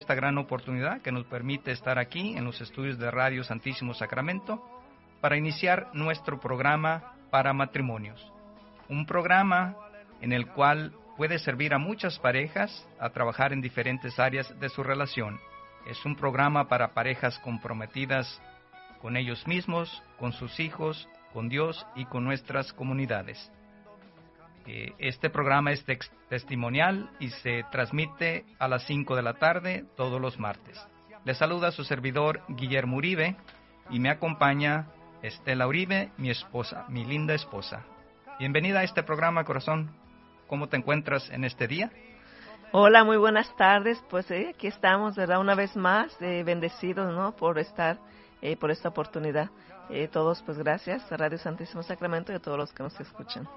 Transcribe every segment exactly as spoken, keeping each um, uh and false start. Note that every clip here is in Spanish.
esta gran oportunidad que nos permite estar aquí en los estudios de Radio Santísimo Sacramento para iniciar nuestro programa para matrimonios. Un programa en el cual puede servir a muchas parejas a trabajar en diferentes áreas de su relación. Es un programa para parejas comprometidas con ellos mismos, con sus hijos, con Dios y con nuestras comunidades. Este programa es tex- testimonial y se transmite a las cinco de la tarde todos los martes. Le saluda su servidor Guillermo Uribe y me acompaña Estela Uribe, mi esposa, mi linda esposa. Bienvenida a este programa, corazón. ¿Cómo te encuentras en este día? Hola, muy buenas tardes. Pues eh, aquí estamos, ¿verdad? Una vez más, eh, bendecidos, ¿no? Por estar, eh, por esta oportunidad. Eh, todos, pues gracias a Radio Santísimo Sacramento y a todos los que nos escuchan.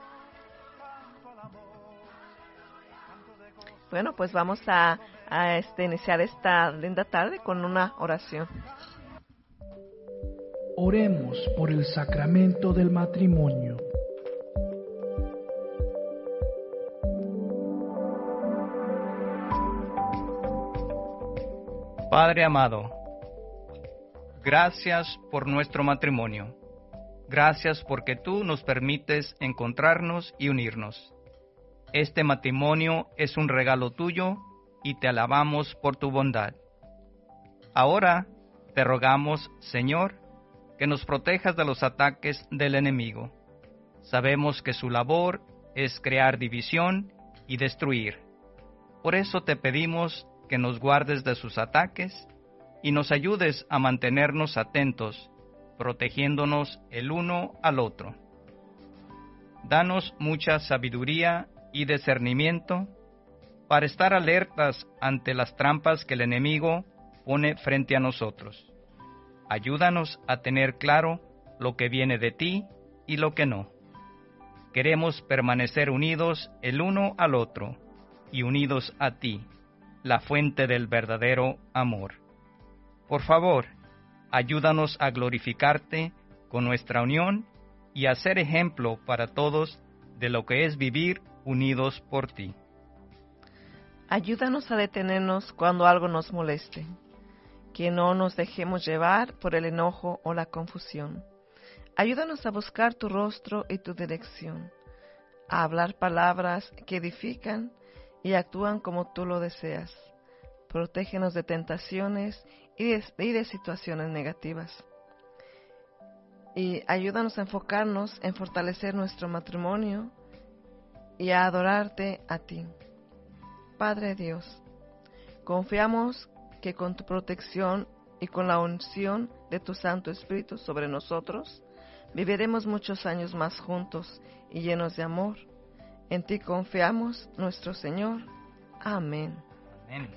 Bueno, pues vamos a, a este, iniciar esta linda tarde con una oración. Oremos por el sacramento del matrimonio. Padre amado, gracias por nuestro matrimonio. Gracias porque tú nos permites encontrarnos y unirnos. Este matrimonio es un regalo tuyo y te alabamos por tu bondad. Ahora te rogamos, Señor, que nos protejas de los ataques del enemigo. Sabemos que su labor es crear división y destruir. Por eso te pedimos que nos guardes de sus ataques y nos ayudes a mantenernos atentos, protegiéndonos el uno al otro. Danos mucha sabiduría y discernimiento para estar alertas ante las trampas que el enemigo pone frente a nosotros. Ayúdanos a tener claro lo que viene de ti y lo que no. Queremos permanecer unidos el uno al otro y unidos a ti, la fuente del verdadero amor. Por favor, ayúdanos a glorificarte con nuestra unión y a ser ejemplo para todos de lo que es vivir unidos por ti. Ayúdanos a detenernos cuando algo nos moleste, que no nos dejemos llevar por el enojo o la confusión. Ayúdanos a buscar tu rostro y tu dirección, a hablar palabras que edifican y actúan como tú lo deseas. Protégenos de tentaciones y de, y de situaciones negativas. Y ayúdanos a enfocarnos en fortalecer nuestro matrimonio y a adorarte a ti. Padre Dios, confiamos que con tu protección y con la unción de tu Santo Espíritu sobre nosotros, viviremos muchos años más juntos y llenos de amor. En ti confiamos, nuestro Señor. Amén. Amén.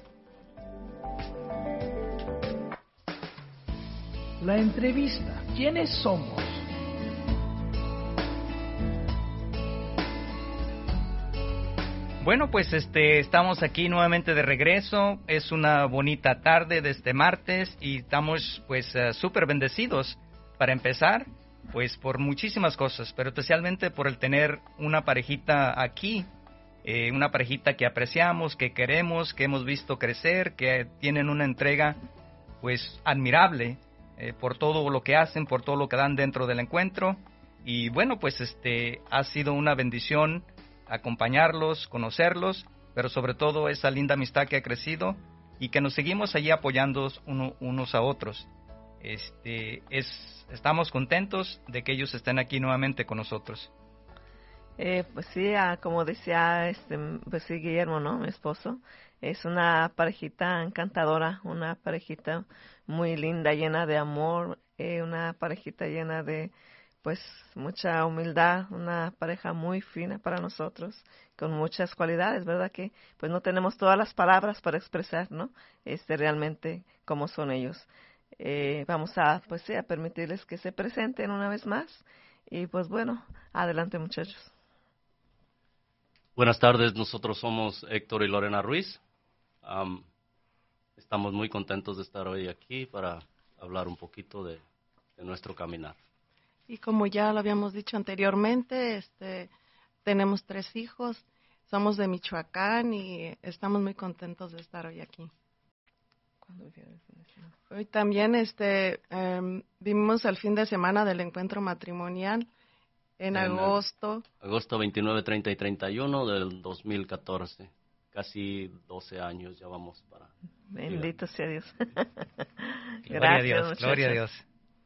La entrevista. ¿Quiénes somos? Bueno, pues este estamos aquí nuevamente de regreso. Es una bonita tarde de este martes y estamos pues uh, súper bendecidos para empezar, pues por muchísimas cosas, pero especialmente por el tener una parejita aquí, eh, una parejita que apreciamos, que queremos, que hemos visto crecer, que tienen una entrega pues admirable eh, por todo lo que hacen, por todo lo que dan dentro del encuentro. Y bueno, pues este ha sido una bendición acompañarlos, conocerlos, pero sobre todo esa linda amistad que ha crecido y que nos seguimos allí apoyando uno, unos a otros. Este, es, estamos contentos de que ellos estén aquí nuevamente con nosotros. Eh, pues sí, ah, como decía este, pues sí, Guillermo, ¿no? Mi esposo, es una parejita encantadora, una parejita muy linda, llena de amor, eh, una parejita llena de pues mucha humildad, una pareja muy fina para nosotros, con muchas cualidades, ¿verdad? Que pues no tenemos todas las palabras para expresar, ¿no? Este realmente cómo son ellos. Eh, vamos a pues sí, a permitirles que se presenten una vez más y pues bueno, adelante muchachos. Buenas tardes, nosotros somos Héctor y Lorena Ruiz. Um, estamos muy contentos de estar hoy aquí para hablar un poquito de, de nuestro caminar. Y como ya lo habíamos dicho anteriormente, este, tenemos tres hijos, somos de Michoacán y estamos muy contentos de estar hoy aquí. Hoy también este, um, vimos el fin de semana del encuentro matrimonial en, en agosto. Agosto veintinueve, treinta y treinta y uno del dos mil catorce. Casi doce años ya vamos para... Bendito sea Dios. Gloria a Dios, gloria a Dios.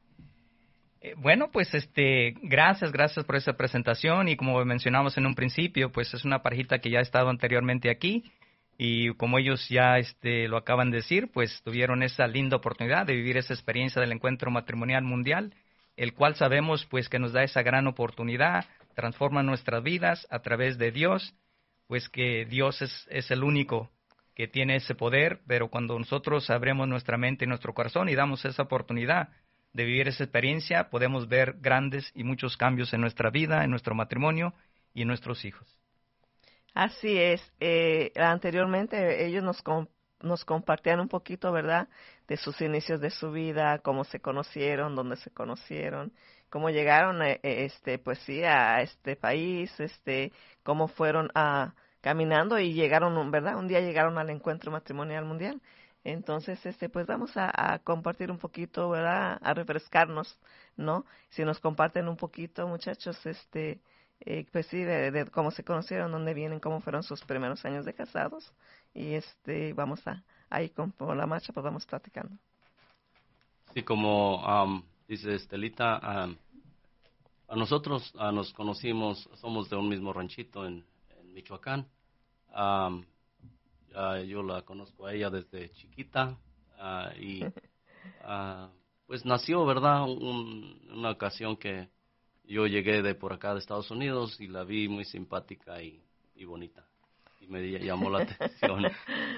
Eh, bueno, pues este, gracias, gracias por esa presentación y como mencionamos en un principio, pues es una parejita que ya ha estado anteriormente aquí y como ellos ya este, lo acaban de decir, pues tuvieron esa linda oportunidad de vivir esa experiencia del encuentro matrimonial mundial, el cual sabemos pues que nos da esa gran oportunidad, transforma nuestras vidas a través de Dios, pues que Dios es, es el único que tiene ese poder, pero cuando nosotros abremos nuestra mente y nuestro corazón y damos esa oportunidad de vivir esa experiencia, podemos ver grandes y muchos cambios en nuestra vida, en nuestro matrimonio y en nuestros hijos. Así es. Eh, anteriormente ellos nos, com- nos compartían un poquito, ¿verdad?, de sus inicios de su vida, cómo se conocieron, dónde se conocieron, cómo llegaron, eh, este, pues sí, a este país, este, cómo fueron a caminando y llegaron, ¿verdad? Un día llegaron al encuentro matrimonial mundial. Entonces, este, pues vamos a, a compartir un poquito, ¿verdad? A refrescarnos, ¿no? Si nos comparten un poquito, muchachos, este, eh, pues sí, de, de cómo se conocieron, dónde vienen, cómo fueron sus primeros años de casados. Y este, vamos a, ahí con por la marcha, pues vamos platicando. Sí, como um, dice Estelita, um, a nosotros uh, nos conocimos, somos de un mismo ranchito en, en Michoacán. Um, uh, yo la conozco a ella desde chiquita uh, y uh, pues nació, ¿verdad? Un, una ocasión que yo llegué de por acá de Estados Unidos y la vi muy simpática y, y bonita y me llamó la atención.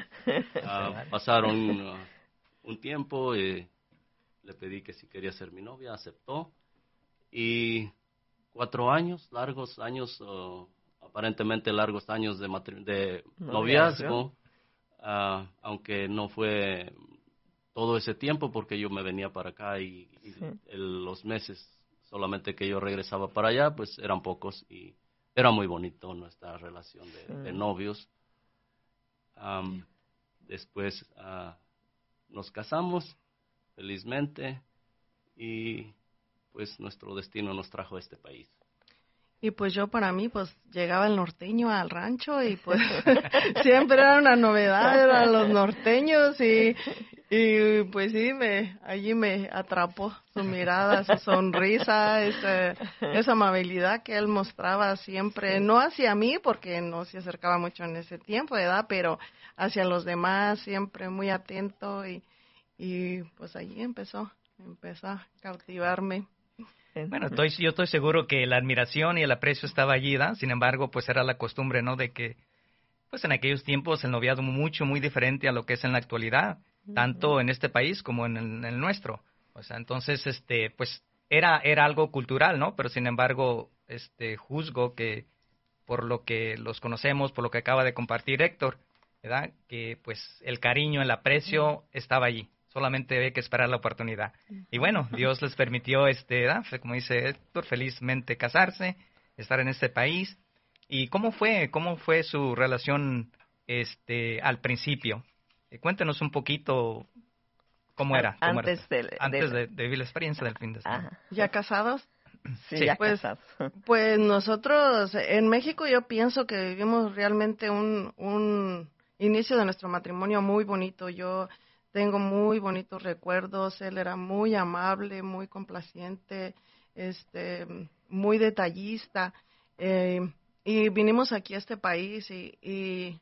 Uh, pasaron uh, un tiempo y le pedí que si quería ser mi novia, aceptó y cuatro años, largos años, uh, aparentemente largos años de, matri- de noviazgo, uh, aunque no fue todo ese tiempo porque yo me venía para acá y, y sí. el, los meses solamente que yo regresaba para allá, pues eran pocos y era muy bonito nuestra relación de, sí. de novios. Um, después uh, nos casamos felizmente y pues nuestro destino nos trajo a este país. Y pues yo para mí, pues llegaba el norteño al rancho y pues siempre era una novedad, eran los norteños y, y pues sí, me allí me atrapó su mirada, su sonrisa, esa, esa amabilidad que él mostraba siempre, no hacia mí porque no se acercaba mucho en ese tiempo de edad, pero hacia los demás, siempre muy atento y, y pues allí empezó, empezó a cautivarme. Bueno, estoy, yo estoy seguro que la admiración y el aprecio estaba allí, ¿da? Sin embargo, pues era la costumbre, ¿no? De que, pues en aquellos tiempos el noviazgo mucho, muy diferente a lo que es en la actualidad, uh-huh. tanto en este país como en el, en el nuestro. O sea, entonces, este, pues era, era algo cultural, ¿no? Pero sin embargo, este, juzgo que por lo que los conocemos, por lo que acaba de compartir Héctor, ¿verdad? Que pues el cariño, el aprecio uh-huh. estaba allí. Solamente había que esperar la oportunidad. Y bueno, Dios les permitió, este, ¿verdad? Como dice Héctor, felizmente casarse, estar en este país. ¿Y cómo fue, cómo fue su relación este, al principio? Eh, cuéntenos un poquito cómo era. Cómo antes era, de, antes de, de, de vivir la experiencia del fin de semana. Ajá. ¿Ya casados? Sí, sí, ya pues, casados. Pues nosotros, en México yo pienso que vivimos realmente un, un inicio de nuestro matrimonio muy bonito. Yo tengo muy bonitos recuerdos, él era muy amable, muy complaciente, este, muy detallista, eh, y vinimos aquí a este país y, y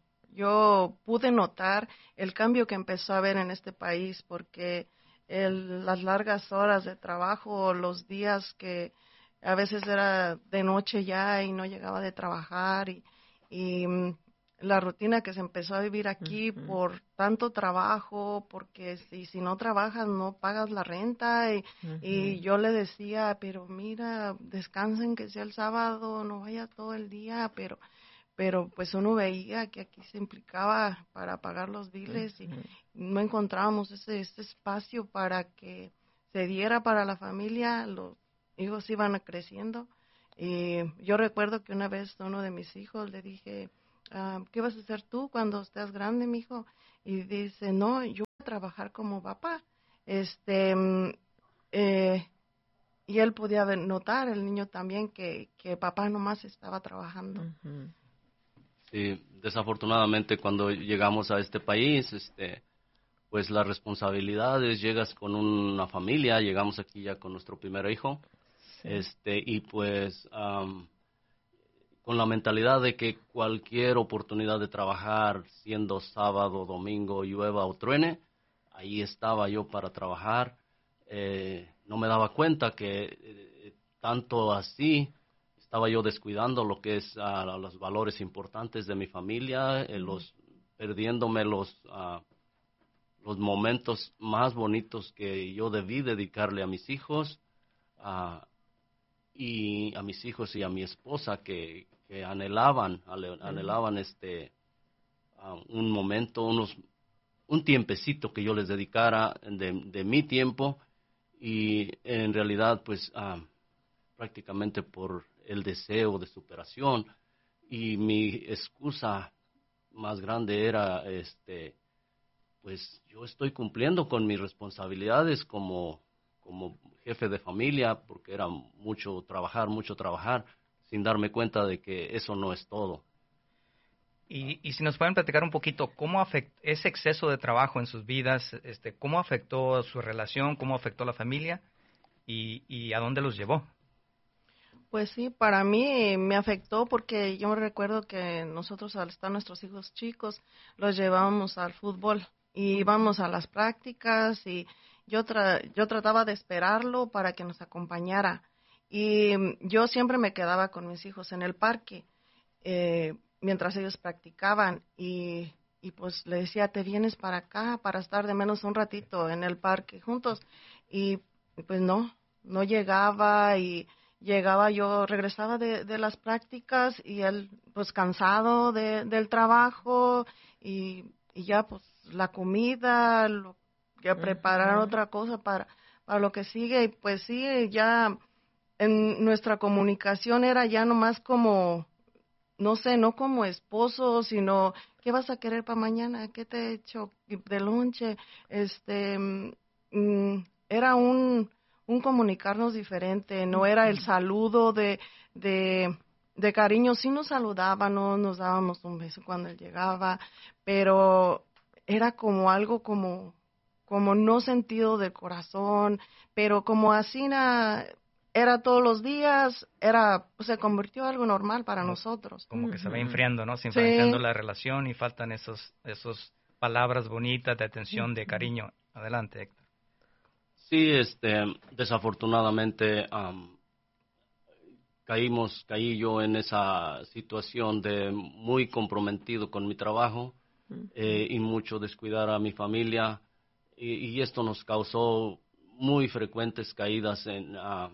yo pude notar el cambio que empezó a haber en este país porque el, las largas horas de trabajo, los días que a veces era de noche ya y no llegaba de trabajar y, y la rutina que se empezó a vivir aquí uh-huh. por tanto trabajo, porque si, si no trabajas no pagas la renta y, uh-huh. y yo le decía, pero mira, descansen que sea el sábado, no vaya todo el día, pero pero pues uno veía que aquí se implicaba para pagar los biles uh-huh. y no encontrábamos ese, ese espacio para que se diera para la familia, los hijos iban creciendo y yo recuerdo que una vez a uno de mis hijos le dije, Uh, ¿qué vas a hacer tú cuando estés grande, mijo? Y dice, no, yo trabajar como papá. Este, eh, y él podía ver, notar, el niño también, que, que papá nomás estaba trabajando. Ujú. Sí, desafortunadamente cuando llegamos a este país, este, pues las responsabilidades, llegas con una familia, llegamos aquí ya con nuestro primer hijo, Sí. este, y pues am, con la mentalidad de que cualquier oportunidad de trabajar, siendo sábado, domingo, llueva o truene, ahí estaba yo para trabajar. Eh, no me daba cuenta que eh, tanto así estaba yo descuidando lo que es uh, los valores importantes de mi familia, eh, los perdiéndome los uh, los momentos más bonitos que yo debí dedicarle a mis hijos uh, y a mis hijos y a mi esposa que, que anhelaban anhelaban este uh, un momento, unos un tiempecito que yo les dedicara de, de mi tiempo, y en realidad pues uh, prácticamente por el deseo de superación, y mi excusa más grande era este pues yo estoy cumpliendo con mis responsabilidades como como jefe de familia, porque era mucho trabajar, mucho trabajar, sin darme cuenta de que eso no es todo. Y, y si nos pueden platicar un poquito, ¿cómo afectó ese exceso de trabajo en sus vidas? Este, ¿Cómo afectó su relación? ¿Cómo afectó a la familia? Y, ¿Y a dónde los llevó? Pues sí, para mí me afectó porque yo recuerdo que nosotros al estar nuestros hijos chicos los llevábamos al fútbol y íbamos a las prácticas y yo tra yo trataba de esperarlo para que nos acompañara, y yo siempre me quedaba con mis hijos en el parque eh, mientras ellos practicaban, y, y pues le decía, te vienes para acá para estar de menos un ratito en el parque juntos, y pues no, no llegaba, y llegaba yo, regresaba de, de las prácticas y él pues cansado de, del trabajo, y, y ya pues la comida, lo, que preparar Ujú. otra cosa para, para lo que sigue, y pues sí, ya en nuestra comunicación era ya nomás como, no sé, no como esposo, sino ¿qué vas a querer para mañana? ¿Qué te he hecho de lonche? Este, mm, era un, un comunicarnos diferente, no era el saludo de, de, de cariño. Sí nos saludábamos, nos dábamos un beso cuando él llegaba, pero era como algo como, como no sentido del corazón, pero como así na, era todos los días, era, pues, se convirtió en algo normal para Como, nosotros. como que se va Ujú. enfriando, ¿no? Se va enfriando Sí, la relación y faltan esos, esos palabras bonitas de atención, de cariño. Adelante, Héctor. Sí, este, desafortunadamente um, caímos, caí yo en esa situación de muy comprometido con mi trabajo eh, y mucho descuidar a mi familia, y, y esto nos causó muy frecuentes caídas en, uh,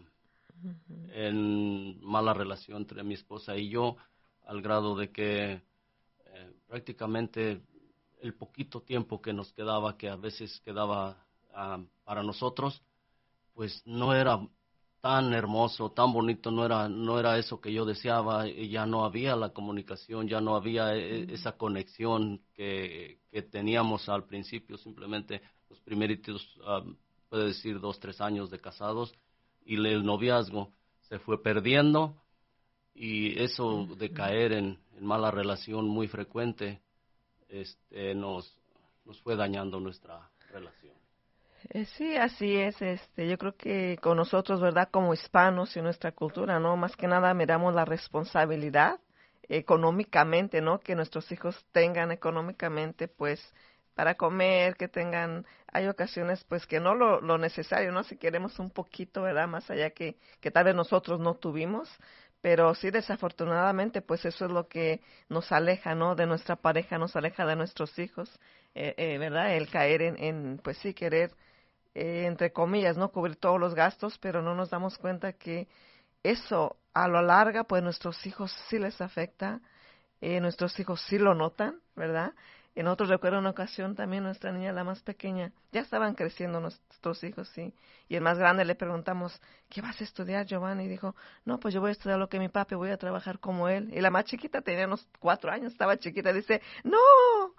en mala relación entre mi esposa y yo, al grado de que eh, prácticamente el poquito tiempo que nos quedaba, que a veces quedaba uh, para nosotros, pues no era tan hermoso, tan bonito, no era, no era eso que yo deseaba, y ya no había la comunicación, ya no había e- esa conexión que, que teníamos al principio, simplemente los primeritos, um, puede decir, dos, tres años de casados, y el noviazgo se fue perdiendo, y eso de caer en, en mala relación muy frecuente, este, nos, nos fue dañando nuestra relación. Eh, Sí, así es. Este, yo creo que con nosotros, ¿verdad? Como hispanos y nuestra cultura, ¿no? Más que nada miramos la responsabilidad económicamente, ¿no? Que nuestros hijos tengan económicamente, pues, para comer, que tengan, hay ocasiones, pues, que no lo, lo necesario, ¿no? Si queremos un poquito, ¿verdad? Más allá que, que tal vez nosotros no tuvimos, pero sí, desafortunadamente, pues, eso es lo que nos aleja, ¿no? De nuestra pareja, nos aleja de nuestros hijos, eh, eh, ¿verdad? El caer en, en, pues, sí, querer eh, entre comillas, ¿no? Cubrir todos los gastos, pero no nos damos cuenta que eso a lo larga, pues nuestros hijos sí les afecta, eh, nuestros hijos sí lo notan, ¿verdad? En otro recuerdo una ocasión también nuestra niña, la más pequeña, ya estaban creciendo nuestros hijos, sí, y el más grande le preguntamos, ¿qué vas a estudiar, Giovanni? Y dijo, no, pues yo voy a estudiar lo que mi papi, voy a trabajar como él. Y la más chiquita tenía unos cuatro años, estaba chiquita, dice, no,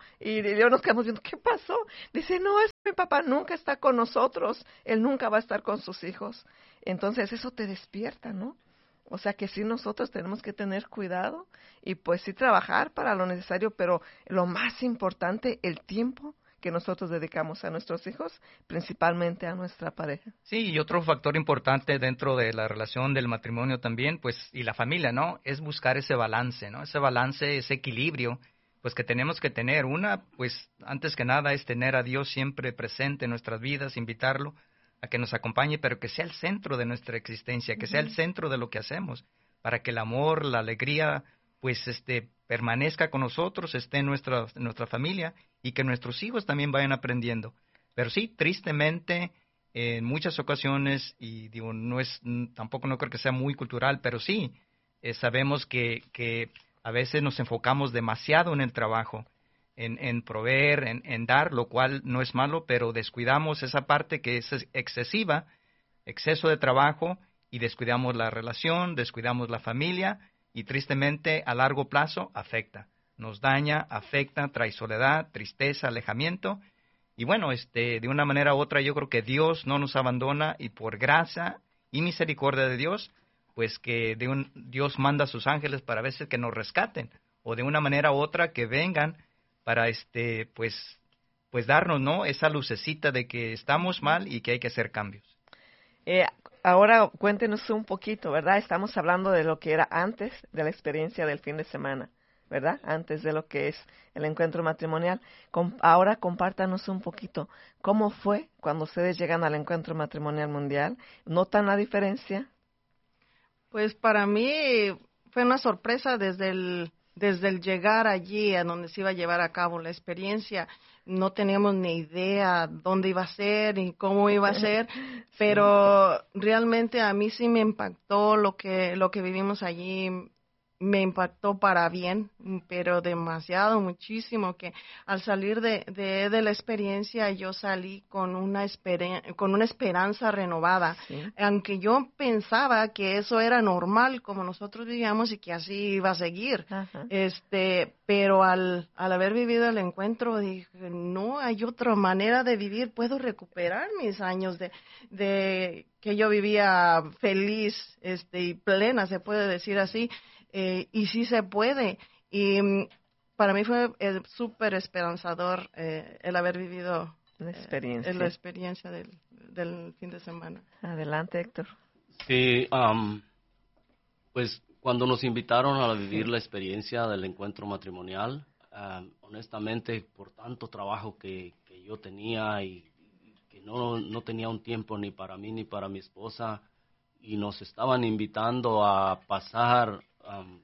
Y luego nos quedamos viendo, ¿qué pasó? Dice, no, es que mi papá nunca está con nosotros, él nunca va a estar con sus hijos. Entonces eso te despierta, ¿no? O sea que sí, nosotros tenemos que tener cuidado y pues sí trabajar para lo necesario, pero lo más importante, el tiempo que nosotros dedicamos a nuestros hijos, principalmente a nuestra pareja. Sí, y otro factor importante dentro de la relación del matrimonio también, pues, y la familia, ¿no? Es buscar ese balance, ¿no? Ese balance, ese equilibrio, pues, que tenemos que tener. Una, pues, antes que nada, es tener a Dios siempre presente en nuestras vidas, invitarlo a que nos acompañe, pero que sea el centro de nuestra existencia, que sea el centro de lo que hacemos, para que el amor, la alegría, pues, este, permanezca con nosotros, esté en nuestra, en nuestra familia, y que nuestros hijos también vayan aprendiendo. Pero sí, tristemente, en muchas ocasiones, y digo, no es, tampoco no creo que sea muy cultural, pero sí, eh, sabemos que, que a veces nos enfocamos demasiado en el trabajo, en, en proveer, en, en dar, lo cual no es malo, pero descuidamos esa parte que es excesiva, exceso de trabajo, y descuidamos la relación, descuidamos la familia, y tristemente a largo plazo afecta. Nos daña, afecta, trae soledad, tristeza, alejamiento. Y bueno, este, de una manera u otra yo creo que Dios no nos abandona y por gracia y misericordia de Dios, pues que de un, Dios manda a sus ángeles para a veces que nos rescaten o de una manera u otra que vengan para este, pues, pues darnos, ¿no? Esa lucecita de que estamos mal y que hay que hacer cambios. Eh, ahora cuéntenos un poquito, ¿verdad? Estamos hablando de lo que era antes de la experiencia del fin de semana, ¿verdad? Antes de lo que es el encuentro matrimonial. Com- ahora compártanos un poquito cómo fue cuando ustedes llegan al encuentro matrimonial mundial. ¿Notan la diferencia? Pues para mí fue una sorpresa desde el, desde el llegar allí a donde se iba a llevar a cabo la experiencia. No teníamos ni idea dónde iba a ser ni cómo iba a ser, pero realmente a mí sí me impactó lo que, lo que vivimos allí. Me impactó para bien, pero demasiado, muchísimo, que al salir de, de, de la experiencia yo salí con una, esperen- con una esperanza renovada, Sí. aunque yo pensaba que eso era normal como nosotros vivíamos y que así iba a seguir, Ajá. este, pero al, al haber vivido el encuentro dije, no, hay otra manera de vivir, puedo recuperar mis años de, de que yo vivía feliz, este, y plena, se puede decir así. Eh, y sí se puede. Y mm, para mí fue eh, súper esperanzador eh, el haber vivido La eh, experiencia. la experiencia del, del fin de semana. Adelante, Héctor. Sí, um, pues cuando nos invitaron a vivir la experiencia del encuentro matrimonial, um, honestamente, por tanto trabajo que, que yo tenía y, y que no, no tenía un tiempo ni para mí ni para mi esposa, y nos estaban invitando a pasar um,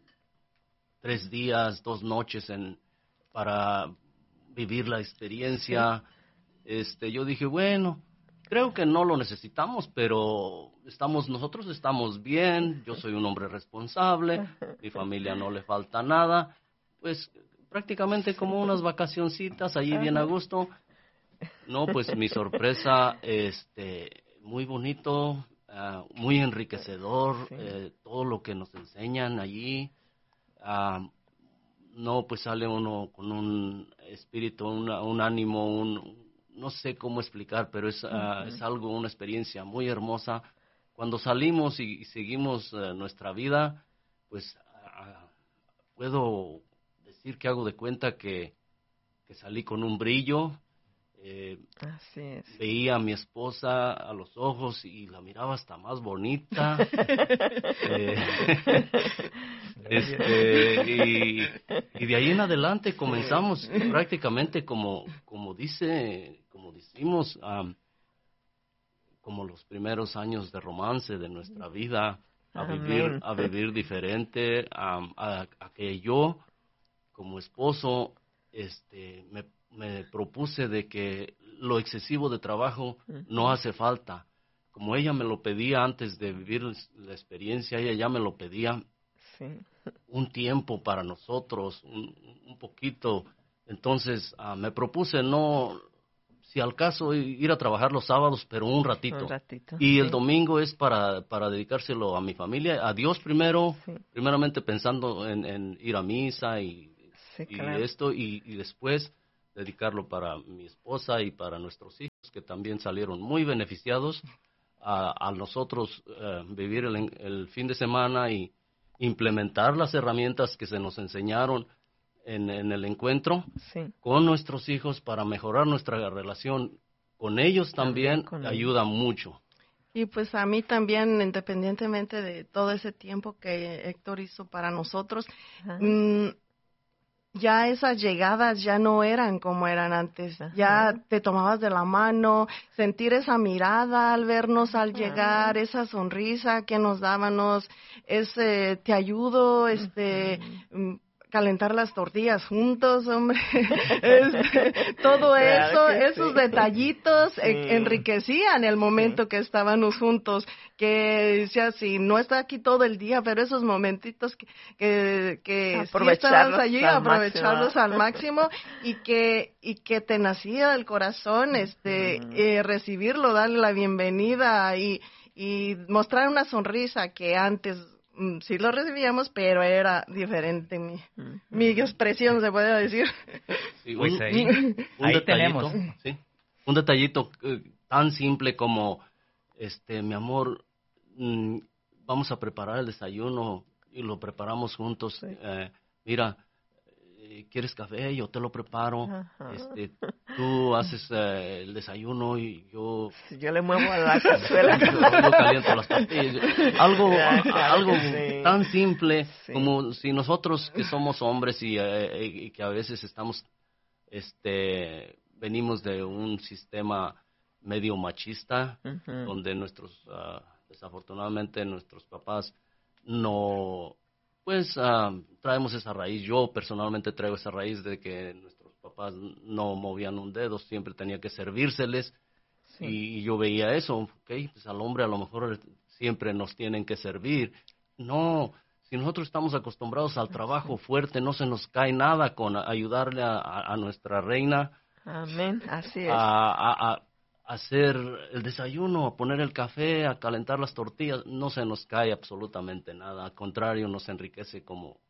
tres días, dos noches en, para vivir la experiencia. Este, yo dije, bueno, creo que no lo necesitamos, pero estamos, nosotros estamos bien, yo soy un hombre responsable, mi familia no le falta nada, pues prácticamente como unas vacacioncitas allí bien a gusto. No, pues mi sorpresa, este, muy bonito, uh, muy enriquecedor, Sí. eh, todo lo que nos enseñan allí. Uh, no, pues sale uno con un espíritu, una, un ánimo, un, no sé cómo explicar, pero es, uh, uh-huh. es algo, una experiencia muy hermosa. Cuando salimos y, y seguimos uh, nuestra vida, pues uh, puedo decir que hago de cuenta que, que salí con un brillo. Eh, Así es. Veía a mi esposa a los ojos y la miraba hasta más bonita. eh, este, y, y de ahí en adelante comenzamos prácticamente como, como dice, como decimos, um, como los primeros años de romance de nuestra vida, a Amén. vivir, a vivir diferente, um, a, a que yo como esposo, este, me me propuse de que lo excesivo de trabajo no hace falta. Como ella me lo pedía antes de vivir la experiencia, ella ya me lo pedía, sí. un tiempo para nosotros, un, un poquito. Entonces uh, me propuse no, si al caso, ir a trabajar los sábados, pero un ratito. Un ratito. Y sí. el domingo es para, para dedicárselo a mi familia, a Dios primero, Sí. primeramente pensando en, en ir a misa y, Sí, y claro. esto, y, y después dedicarlo para mi esposa y para nuestros hijos, que también salieron muy beneficiados a, a nosotros eh, vivir el, el fin de semana y implementar las herramientas que se nos enseñaron en, en el encuentro Sí. con nuestros hijos para mejorar nuestra relación con ellos también, También con ayuda mucho. Y pues a mí también, independientemente de todo ese tiempo que Héctor hizo para nosotros, Ajá. mm, ya esas llegadas ya no eran como eran antes. Ajá. Ya te tomabas de la mano, sentir esa mirada al vernos al Ajá. llegar, esa sonrisa que nos dábamos, ese te ayudo, este, mm, calentar las tortillas juntos, hombre. Este, todo Claro eso, que esos sí. detallitos Sí. eh, enriquecían el momento que estábamos juntos, que decía, si no está aquí todo el día, pero esos momentitos que, que, que sí Aprovecharlos estabas allí, al aprovecharlos máximo. al máximo y que, y que te nacía del corazón, este, Ujú. eh, recibirlo, darle la bienvenida y, y mostrar una sonrisa que antes mm, sí lo recibíamos, pero era diferente mi, Ujú. mi expresión, se puede decir. Sí, Pues un, ahí, un ahí detallito, tenemos. ¿sí? Un detallito eh, tan simple como, este, mi amor, mm, vamos a preparar el desayuno y lo preparamos juntos. Sí. Eh, mira, eh, ¿quieres café? Yo te lo preparo. Ajá. Este, tú haces eh, el desayuno y yo Si yo le muevo a la cazuela. yo caliento las tortillas. Algo, Ya, claro algo que sí. tan simple Sí. como si nosotros que somos hombres y, eh, y que a veces estamos, este, venimos de un sistema medio machista, Ujú. donde nuestros, ah, desafortunadamente nuestros papás no, pues ah, traemos esa raíz. Yo personalmente traigo esa raíz de que nuestros papás no movían un dedo, siempre tenía que servírseles. Sí. Y yo veía eso, ok, pues al hombre a lo mejor siempre nos tienen que servir. No, si nosotros estamos acostumbrados al trabajo fuerte, no se nos cae nada con ayudarle a, a, a nuestra reina Amén, así es. a, a, a hacer el desayuno, a poner el café, a calentar las tortillas. No se nos cae absolutamente nada, al contrario, nos enriquece como,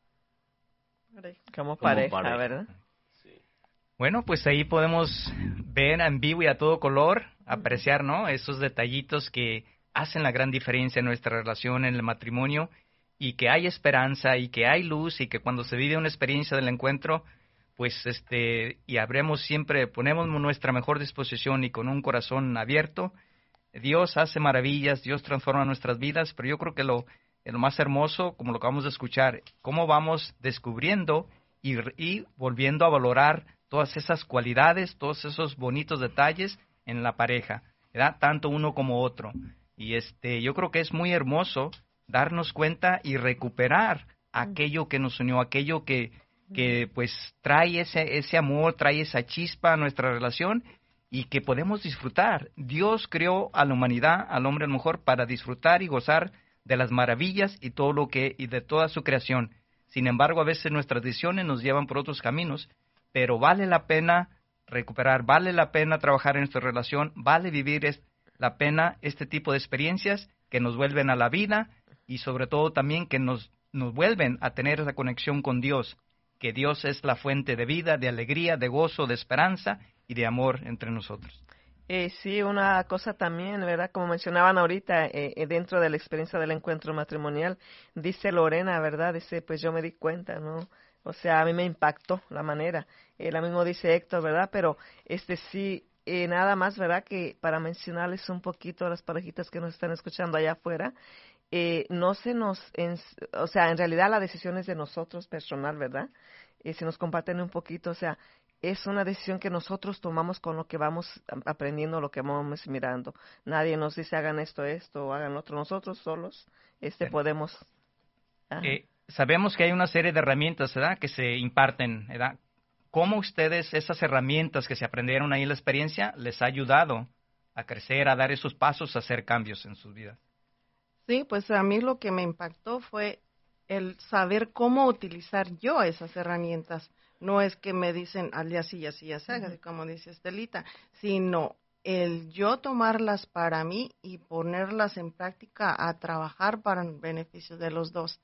Como como pareja, pareja. ¿verdad? Sí. Bueno, pues ahí podemos ver en vivo y a todo color, apreciar, ¿no? Esos detallitos que hacen la gran diferencia en nuestra relación, en el matrimonio, y que hay esperanza y que hay luz y que cuando se vive una experiencia del encuentro, pues este, y habremos siempre, ponemos nuestra mejor disposición y con un corazón abierto, Dios hace maravillas, Dios transforma nuestras vidas, pero yo creo que lo, lo más hermoso, como lo acabamos de escuchar, cómo vamos descubriendo y, y volviendo a valorar todas esas cualidades, todos esos bonitos detalles en la pareja, ¿verdad? Tanto uno como otro. Y este, yo creo que es muy hermoso darnos cuenta y recuperar aquello que nos unió, aquello que, que pues trae ese, ese amor, trae esa chispa a nuestra relación y que podemos disfrutar. Dios creó a la humanidad, al hombre y a la mujer, para disfrutar y gozar de las maravillas y todo lo que, y de toda su creación. Sin embargo, a veces nuestras decisiones nos llevan por otros caminos, pero vale la pena recuperar, vale la pena trabajar en nuestra relación, vale vivir es, la pena este tipo de experiencias que nos vuelven a la vida y sobre todo también que nos, nos vuelven a tener esa conexión con Dios, que Dios es la fuente de vida, de alegría, de gozo, de esperanza y de amor entre nosotros. Eh, sí, una cosa también, ¿verdad? Como mencionaban ahorita, eh, eh, dentro de la experiencia del encuentro matrimonial, dice Lorena, ¿verdad? Dice, pues yo me di cuenta, ¿no? O sea, a mí me impactó la manera. Eh, la mismo dice Héctor, ¿verdad? Pero este sí, eh, nada más, ¿verdad? Que para mencionarles un poquito a las parejitas que nos están escuchando allá afuera, eh, no se nos, en, o sea, en realidad la decisión es de nosotros personal, ¿verdad? Eh, si nos comparten un poquito, o sea, es una decisión que nosotros tomamos con lo que vamos aprendiendo, lo que vamos mirando. Nadie nos dice hagan esto, esto, o hagan otro. Nosotros solos este Sí. podemos. Eh, sabemos que hay una serie de herramientas, ¿verdad?, que se imparten, ¿verdad? ¿Cómo ustedes, esas herramientas que se aprendieron ahí en la experiencia, les ha ayudado a crecer, a dar esos pasos, a hacer cambios en sus vidas? Sí, pues a mí lo que me impactó fue el saber cómo utilizar yo esas herramientas. No es que me dicen al día así y así, así, uh-huh. como dice Estelita, sino el yo tomarlas para mí y ponerlas en práctica a trabajar para el beneficio de los dos.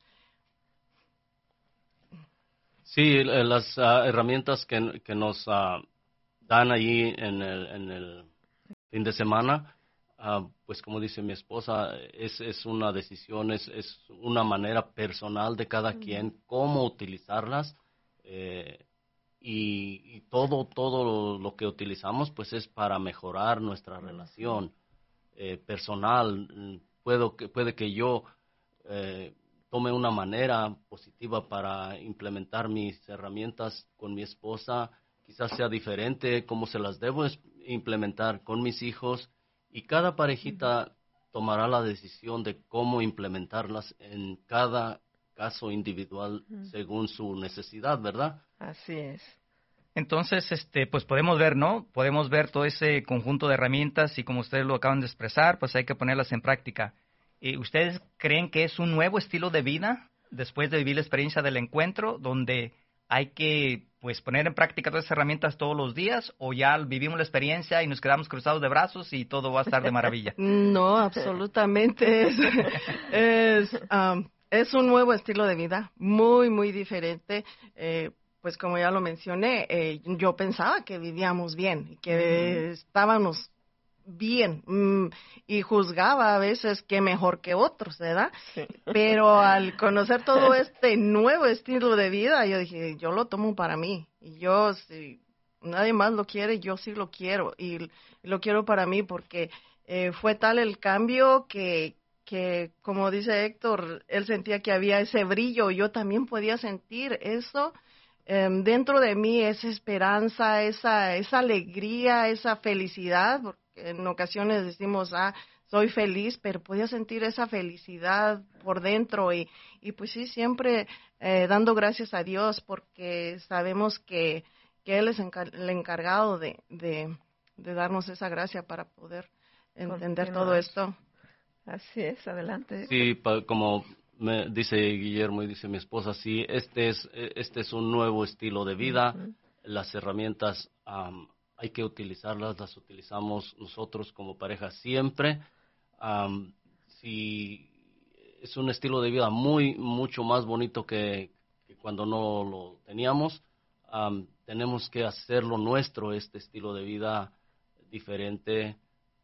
Sí, las uh, herramientas que, que nos uh, dan allí en el, en el fin de semana, uh, pues como dice mi esposa, es, es una decisión, es, es una manera personal de cada quien cómo utilizarlas. Eh, y, y todo, todo lo que utilizamos pues es para mejorar nuestra relación eh, personal. Puedo que, puede que yo eh, tome una manera positiva para implementar mis herramientas con mi esposa, quizás sea diferente cómo se las debo implementar con mis hijos, y cada parejita tomará la decisión de cómo implementarlas en cada caso individual según su necesidad, ¿verdad? Así es. Entonces, este, pues podemos ver, ¿no? Podemos ver todo ese conjunto de herramientas y como ustedes lo acaban de expresar, pues hay que ponerlas en práctica. ¿Y ustedes creen que es un nuevo estilo de vida después de vivir la experiencia del encuentro, donde hay que pues poner en práctica todas esas herramientas todos los días, o ya vivimos la experiencia y nos quedamos cruzados de brazos y todo va a estar de maravilla? No, absolutamente. Es, es, um, es un nuevo estilo de vida, muy, muy diferente. Eh, pues como ya lo mencioné, eh, yo pensaba que vivíamos bien, que uh-huh. estábamos bien, mm, y juzgaba a veces que mejor que otros, ¿verdad? Sí. Pero al conocer todo este nuevo estilo de vida, yo dije, yo lo tomo para mí. Y yo, si nadie más lo quiere, yo sí lo quiero. Y, y lo quiero para mí porque eh, fue tal el cambio que, que, como dice Héctor, él sentía que había ese brillo. Yo también podía sentir eso. Um, dentro de mí, esa esperanza, esa, esa alegría, esa felicidad, porque en ocasiones decimos, ah, soy feliz, pero podía sentir esa felicidad por dentro y, y pues sí, siempre eh, dando gracias a Dios porque sabemos que, que Él es encar- el encargado de, de, de darnos esa gracia para poder entender Continuar. Todo esto. Así es, adelante. Sí, pa- como me dice Guillermo y dice mi esposa, sí, este es, este es un nuevo estilo de vida. Uh-huh. Las herramientas um, hay que utilizarlas, las utilizamos nosotros como pareja siempre. Um, si es un estilo de vida muy, mucho más bonito que, que cuando no lo teníamos. Um, tenemos que hacerlo nuestro, este estilo de vida diferente,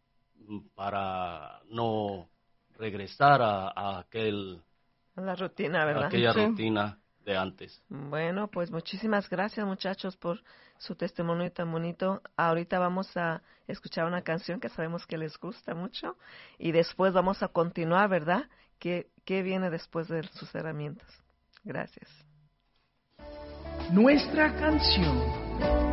para no regresar a, a aquel a la rutina, ¿verdad? A aquella sí. rutina de antes. Bueno, pues muchísimas gracias, muchachos, por su testimonio tan bonito. Ahorita vamos a escuchar una canción que sabemos que les gusta mucho y después vamos a continuar, ¿verdad? ¿Qué, qué viene después de sus herramientas? Gracias. Nuestra canción.